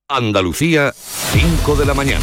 Andalucía, 5 de la mañana.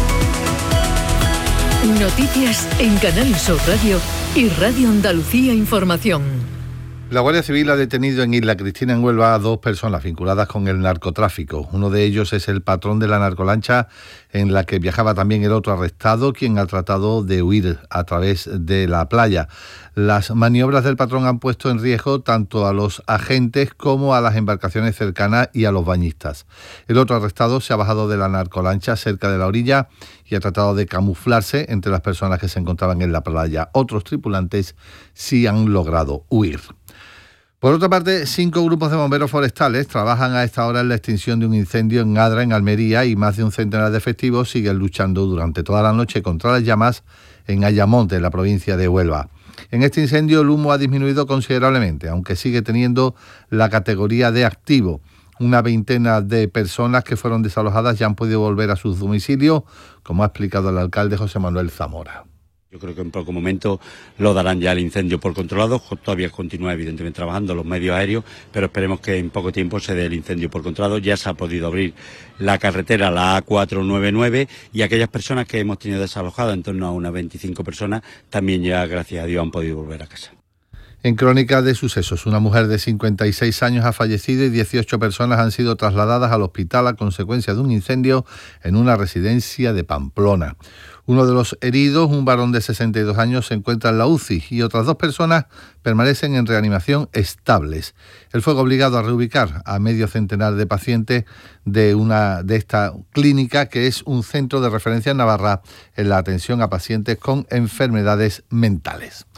Noticias en Canal Sur Radio y Radio Andalucía Información. La Guardia Civil ha detenido en Isla Cristina, en Huelva, a 2 personas vinculadas con el narcotráfico. Uno de ellos es el patrón de la narcolancha en la que viajaba también el otro arrestado, quien ha tratado de huir a través de la playa. Las maniobras del patrón han puesto en riesgo tanto a los agentes como a las embarcaciones cercanas y a los bañistas. El otro arrestado se ha bajado de la narcolancha cerca de la orilla y ha tratado de camuflarse entre las personas que se encontraban en la playa. Otros tripulantes sí han logrado huir. Por otra parte, 5 grupos de bomberos forestales trabajan a esta hora en la extinción de un incendio en Adra, en Almería, y más de un centenar de efectivos siguen luchando durante toda la noche contra las llamas en Ayamonte, en la provincia de Huelva. En este incendio el humo ha disminuido considerablemente, aunque sigue teniendo la categoría de activo. Una veintena de personas que fueron desalojadas ya han podido volver a sus domicilios, como ha explicado el alcalde José Manuel Zamora. Yo creo que en poco momento lo darán ya el incendio por controlado. Todavía continúa evidentemente trabajando los medios aéreos, pero esperemos que en poco tiempo se dé el incendio por controlado. Ya se ha podido abrir la carretera, la A499, y aquellas personas que hemos tenido desalojadas, en torno a unas 25 personas, también ya, gracias a Dios, han podido volver a casa. En crónica de sucesos, una mujer de 56 años ha fallecido y 18 personas han sido trasladadas al hospital a consecuencia de un incendio en una residencia de Pamplona. Uno de los heridos, un varón de 62 años, se encuentra en la UCI y otras 2 personas permanecen en reanimación estables. El fuego ha obligado a reubicar a medio centenar de pacientes de esta clínica, que es un centro de referencia en Navarra en la atención a pacientes con enfermedades mentales.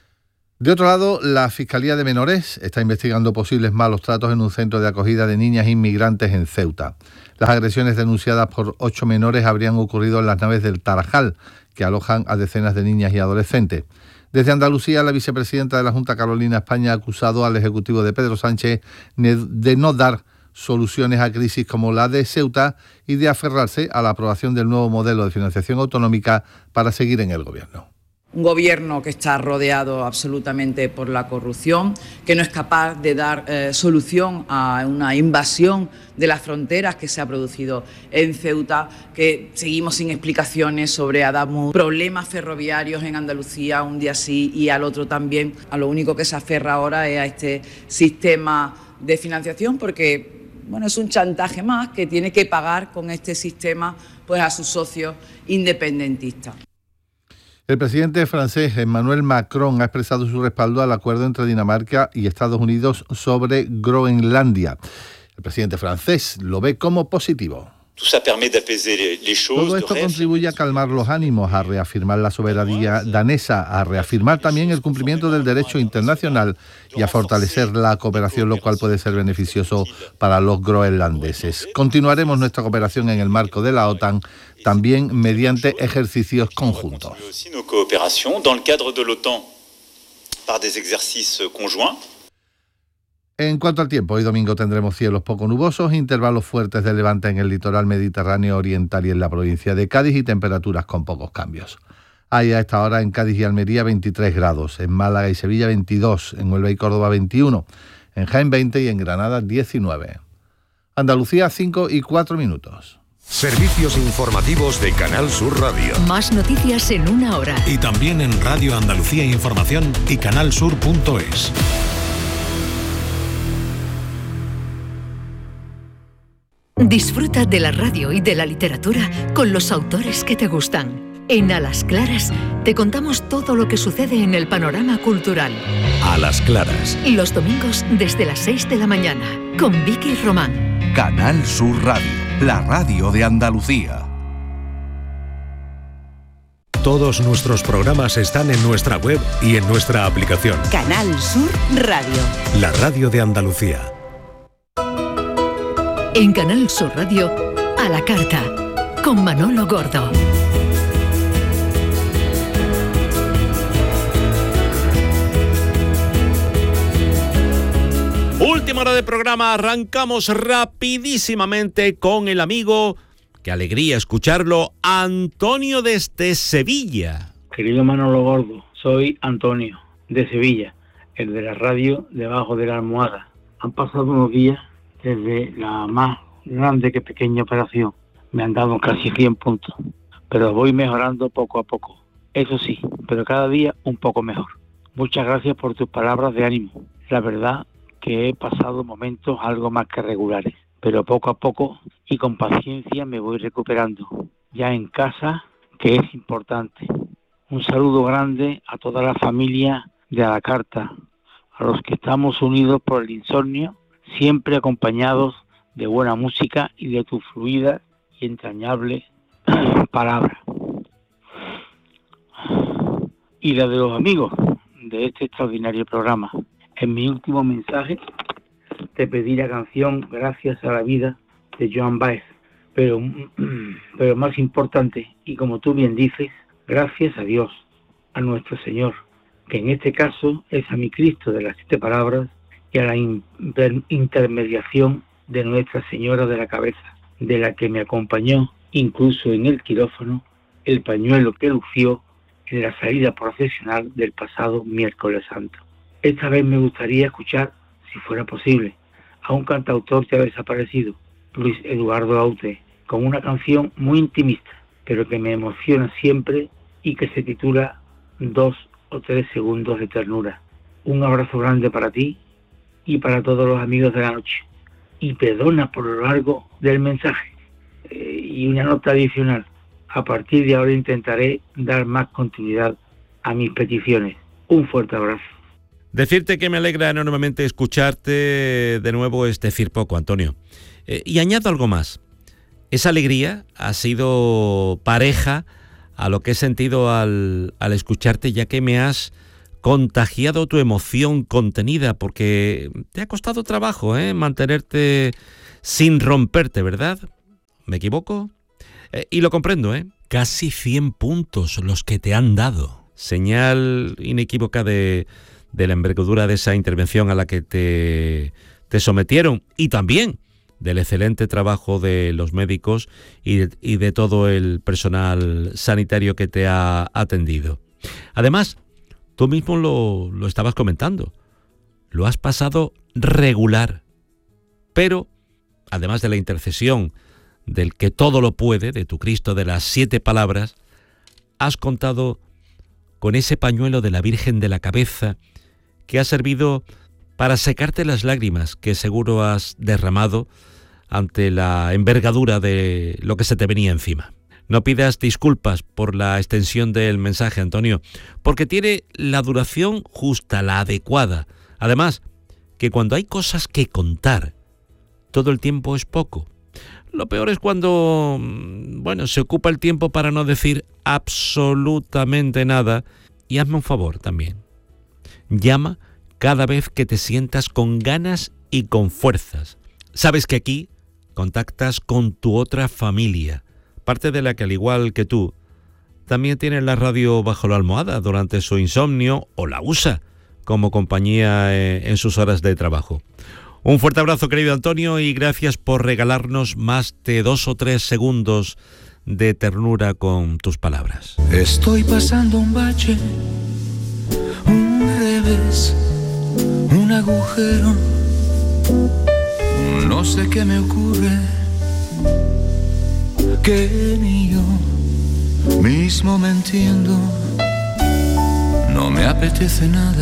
De otro lado, la Fiscalía de Menores está investigando posibles malos tratos en un centro de acogida de niñas inmigrantes en Ceuta. Las agresiones denunciadas por 8 menores habrían ocurrido en las naves del Tarajal, que alojan a decenas de niñas y adolescentes. Desde Andalucía, la vicepresidenta de la Junta, Carolina España, ha acusado al Ejecutivo de Pedro Sánchez de no dar soluciones a crisis como la de Ceuta y de aferrarse a la aprobación del nuevo modelo de financiación autonómica para seguir en el gobierno. Un gobierno que está rodeado absolutamente por la corrupción, que no es capaz de dar solución a una invasión de las fronteras que se ha producido en Ceuta, que seguimos sin explicaciones sobre Adamus, problemas ferroviarios en Andalucía un día sí y al otro también. A lo único que se aferra ahora es a este sistema de financiación, porque es un chantaje más que tiene que pagar con este sistema pues a sus socios independentistas. El presidente francés Emmanuel Macron ha expresado su respaldo al acuerdo entre Dinamarca y Estados Unidos sobre Groenlandia. El presidente francés lo ve como positivo. Todo esto contribuye a calmar los ánimos, a reafirmar la soberanía danesa, a reafirmar también el cumplimiento del derecho internacional y a fortalecer la cooperación, lo cual puede ser beneficioso para los groenlandeses. Continuaremos nuestra cooperación en el marco de la OTAN, también mediante ejercicios conjuntos. En cuanto al tiempo, hoy domingo tendremos cielos poco nubosos, intervalos fuertes de levante en el litoral mediterráneo oriental y en la provincia de Cádiz y temperaturas con pocos cambios. Hay a esta hora en Cádiz y Almería 23 grados, en Málaga y Sevilla 22, en Huelva y Córdoba 21, en Jaén 20 y en Granada 19. Andalucía 5 y 4 minutos. Servicios informativos de Canal Sur Radio. Más noticias en una hora. Y también en Radio Andalucía Información y canalsur.es. Disfruta de la radio y de la literatura con los autores que te gustan. En A las Claras te contamos todo lo que sucede en el panorama cultural. A las Claras. Los domingos desde las 6 de la mañana con Vicky Román. Canal Sur Radio, la radio de Andalucía. Todos nuestros programas están en nuestra web y en nuestra aplicación. Canal Sur Radio. La radio de Andalucía. En Canal Sur Radio, A la Carta, con Manolo Gordo. Última hora de programa, arrancamos rapidísimamente con el amigo, qué alegría escucharlo, Antonio desde Sevilla. Querido Manolo Gordo, soy Antonio de Sevilla, el de la radio debajo de la almohada. Han pasado unos días desde la más grande que pequeña operación. Me han dado casi 100 puntos, pero voy mejorando poco a poco. Eso sí, pero cada día un poco mejor. Muchas gracias por tus palabras de ánimo. La verdad que he pasado momentos algo más que regulares, pero poco a poco y con paciencia me voy recuperando. Ya en casa, que es importante. Un saludo grande a toda la familia de A la Carta, a los que estamos unidos por el insomnio, siempre acompañados de buena música y de tu fluida y entrañable palabra. Y la de los amigos de este extraordinario programa. En mi último mensaje te pedí la canción Gracias a la vida de Joan Baez, pero más importante, y como tú bien dices, gracias a Dios, a nuestro Señor, que en este caso es a mi Cristo de las 7 palabras y a la intermediación de Nuestra Señora de la Cabeza, de la que me acompañó incluso en el quirófano, el pañuelo que lució en la salida procesional del pasado miércoles santo. Esta vez me gustaría escuchar, si fuera posible, a un cantautor ya desaparecido, Luis Eduardo Aute, con una canción muy intimista, pero que me emociona siempre y que se titula 2 o 3 segundos de ternura. Un abrazo grande para ti y para todos los amigos de la noche. Y perdona por lo largo del mensaje. Y una nota adicional. A partir de ahora intentaré dar más continuidad a mis peticiones. Un fuerte abrazo. Decirte que me alegra enormemente escucharte de nuevo, es decir poco, Antonio. Y añado algo más. Esa alegría ha sido pareja a lo que he sentido al escucharte, ya que me has contagiado tu emoción contenida, porque te ha costado trabajo mantenerte sin romperte, ¿verdad? ¿Me equivoco? Y lo comprendo, Casi 100 puntos los que te han dado. Señal inequívoca de la envergadura de esa intervención a la que te sometieron, y también del excelente trabajo de los médicos y de todo el personal sanitario que te ha atendido. Además, tú mismo lo estabas comentando, lo has pasado regular, pero además de la intercesión del que todo lo puede, de tu Cristo de las 7 palabras, has contado con ese pañuelo de la Virgen de la Cabeza que ha servido para secarte las lágrimas que seguro has derramado ante la envergadura de lo que se te venía encima. No pidas disculpas por la extensión del mensaje, Antonio, porque tiene la duración justa, la adecuada. Además, que cuando hay cosas que contar, todo el tiempo es poco. Lo peor es cuando, se ocupa el tiempo para no decir absolutamente nada. Y hazme un favor también. Llama cada vez que te sientas con ganas y con fuerzas. Sabes que aquí contactas con tu otra familia, parte de la que, al igual que tú, también tiene la radio bajo la almohada durante su insomnio o la usa como compañía en sus horas de trabajo. Un fuerte abrazo, querido Antonio, y gracias por regalarnos más de 2 o 3 segundos de ternura con tus palabras. Estoy pasando un bache, un revés, un agujero. No sé qué me ocurre, que ni yo mismo me entiendo. No me apetece nada.